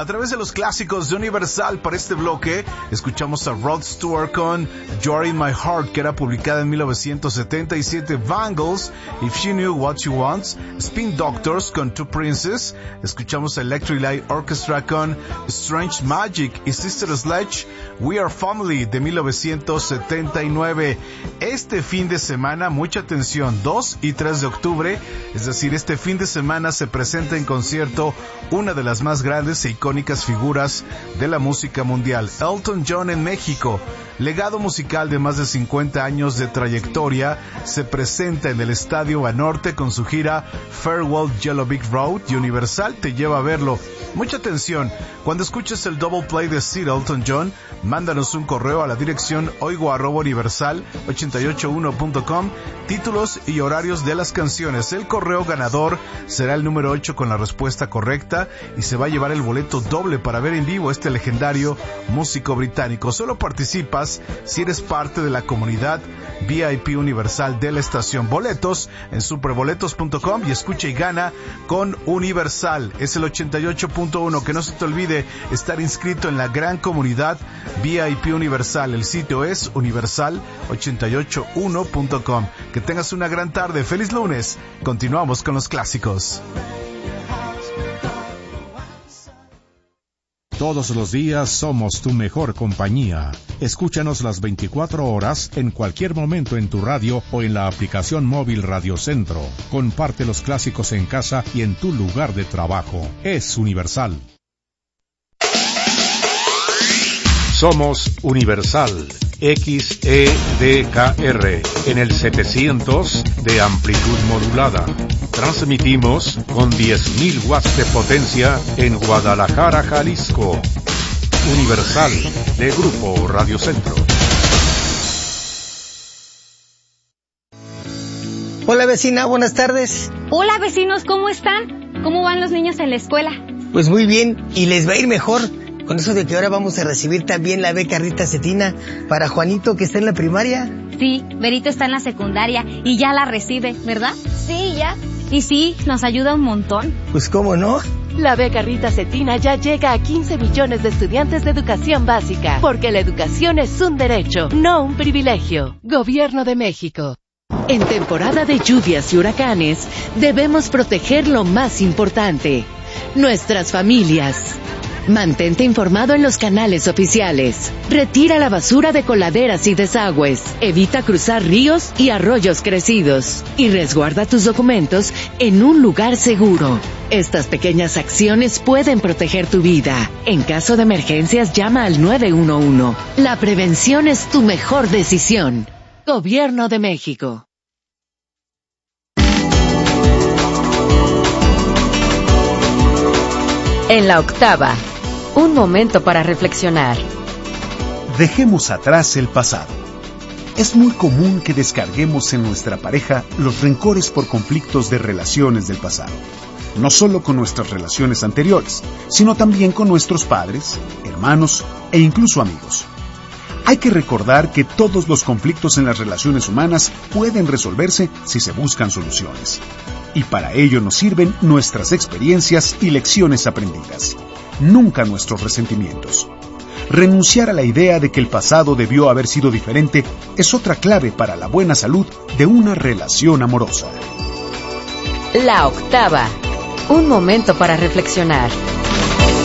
A través de los clásicos de Universal para este bloque, escuchamos a Rod Stewart con You're in My Heart, que era publicada en 1977, Bangles, If She Knew What She Wants, Spin Doctors con Two Princes, escuchamos a Electric Light Orchestra con Strange Magic y Sister Sledge, We Are Family de 1979. Este fin de semana, mucha atención, 2 y 3 de octubre, es decir, este fin de semana se presenta en concierto una de las más grandes e icónicas figuras de la música mundial, Elton John en México. Legado musical de más de 50 años de trayectoria, se presenta en el Estadio Banorte con su gira Farewell Yellow Brick Road y Universal te lleva a verlo. Mucha atención, cuando escuches el double play de Sir Elton John, mándanos un correo a la dirección oigo@universal881.com, títulos y horarios de las canciones. El correo ganador será el número 8 con la respuesta correcta y se va a llevar el boleto doble para ver en vivo este legendario músico británico. Solo participas si eres parte de la comunidad VIP Universal de la estación. Boletos en superboletos.com y escucha y gana con Universal. Es el 88.1. Que no se te olvide estar inscrito en la gran comunidad VIP Universal. El sitio es universal881.com. Que tengas una gran tarde. Feliz lunes. Continuamos con los clásicos. Todos los días somos tu mejor compañía. Escúchanos las 24 horas en cualquier momento en tu radio o en la aplicación móvil Radio Centro. Comparte los clásicos en casa y en tu lugar de trabajo. Es Universal. Somos Universal. XEDKR en el 700 de amplitud modulada. Transmitimos con 10.000 watts de potencia en Guadalajara, Jalisco. Universal, de Grupo Radio Centro. Hola vecina, buenas tardes. Hola vecinos, ¿cómo están? ¿Cómo van los niños en la escuela? Pues muy bien, y les va a ir mejor con eso de que ahora vamos a recibir también la beca Rita Cetina para Juanito, que está en la primaria. Sí, Berito está en la secundaria y ya la recibe, ¿verdad? Sí, ya. Y sí, nos ayuda un montón. Pues cómo no. La beca Rita Cetina ya llega a 15 millones de estudiantes de educación básica, porque la educación es un derecho, no un privilegio. Gobierno de México. En temporada de lluvias y huracanes, debemos proteger lo más importante, nuestras familias. Mantente informado en los canales oficiales. Retira la basura de coladeras y desagües. Evita cruzar ríos y arroyos crecidos. Y resguarda tus documentos en un lugar seguro. Estas pequeñas acciones pueden proteger tu vida. En caso de emergencias, llama al 911. La prevención es tu mejor decisión. Gobierno de México. En la octava, un momento para reflexionar. Dejemos atrás el pasado. Es muy común que descarguemos en nuestra pareja los rencores por conflictos de relaciones del pasado. No solo con nuestras relaciones anteriores, sino también con nuestros padres, hermanos e incluso amigos. Hay que recordar que todos los conflictos en las relaciones humanas pueden resolverse si se buscan soluciones. Y para ello nos sirven nuestras experiencias y lecciones aprendidas, nunca nuestros resentimientos. Renunciar a la idea de que el pasado debió haber sido diferente es otra clave para la buena salud de una relación amorosa. La octava, un momento para reflexionar.